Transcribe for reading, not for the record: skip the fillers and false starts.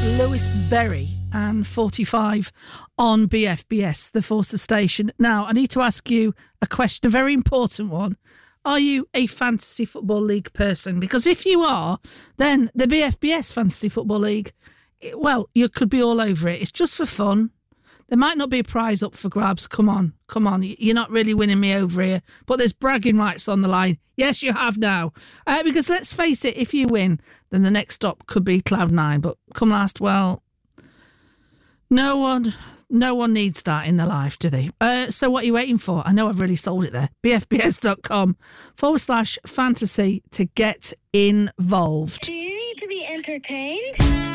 Lewis Berry and 45 on BFBS, the Forster station. Now, I need to ask you a question, a very important one. Are you a Fantasy Football League person? Because if you are, then the BFBS Fantasy Football League, well, you could be all over it. It's just for fun. There might not be a prize up for grabs. Come on. You're not really winning me over here. But there's bragging rights on the line. Yes, you have now. Because let's face it, if you win, then the next stop could be Cloud9. But come last, well, no one needs that in their life, do they? So what are you waiting for? I know I've really sold it there. bfbs.com/fantasy to get involved. Do you need to be entertained?